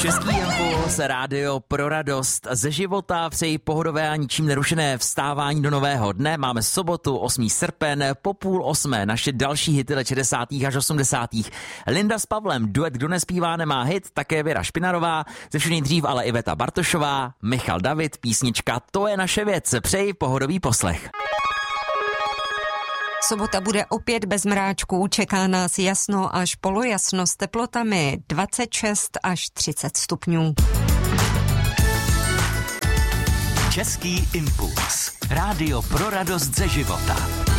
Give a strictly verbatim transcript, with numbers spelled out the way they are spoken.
Český impuls, rádio pro radost ze života, přeji pohodové a ničím nerušené vstávání do nového dne. Máme sobotu, osmý srpen, po půl osmé, naše další hity let šedesátých až osmdesátých. Linda s Pavlem, duet Kdo nespívá nemá hit, také Věra Špinarová, ze všech nejdřív ale Iveta Bartošová, Michal David, písnička To je naše věc. Přeji pohodový poslech. Sobota bude opět bez mráčků, čeká nás jasno až polojasno s teplotami dvacet šest až třicet stupňů. Český impuls. Rádio pro radost ze života.